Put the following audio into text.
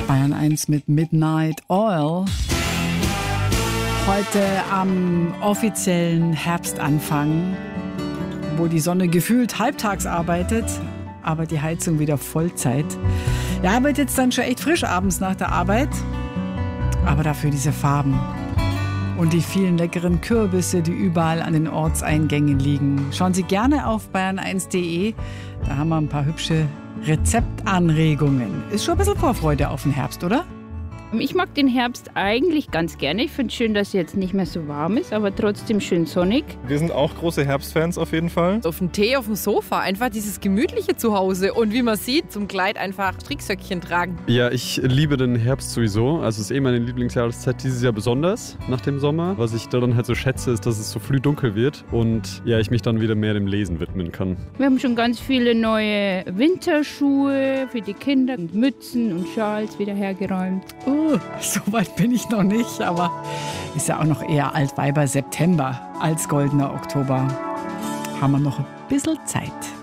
Bayern 1 mit Midnight Oil. Heute am offiziellen Herbstanfang, wo die Sonne gefühlt halbtags arbeitet, aber die Heizung wieder Vollzeit. Ihr arbeitet jetzt dann schon echt frisch abends nach der Arbeit, aber dafür diese Farben und die vielen leckeren Kürbisse, die überall an den Ortseingängen liegen. Schauen Sie gerne auf bayern1.de, da haben wir ein paar hübsche Rezeptanregungen. Ist schon ein bisschen Vorfreude auf den Herbst, oder? Ich mag den Herbst eigentlich ganz gerne. Ich finde es schön, dass es jetzt nicht mehr so warm ist, aber trotzdem schön sonnig. Wir sind auch große Herbstfans auf jeden Fall. Auf dem Tee, auf dem Sofa, einfach dieses gemütliche Zuhause und wie man sieht, zum Kleid einfach Stricksöckchen tragen. Ja, ich liebe den Herbst sowieso. Also es ist meine Lieblingsjahreszeit dieses Jahr besonders nach dem Sommer. Was ich daran halt so schätze, ist, dass es so früh dunkel wird und ja, ich mich dann wieder mehr dem Lesen widmen kann. Wir haben schon ganz viele neue Winterschuhe für die Kinder und Mützen und Schals wieder hergeräumt. So weit bin ich noch nicht, aber ist ja auch noch eher Altweiber September als goldener Oktober. Haben wir noch ein bisschen Zeit.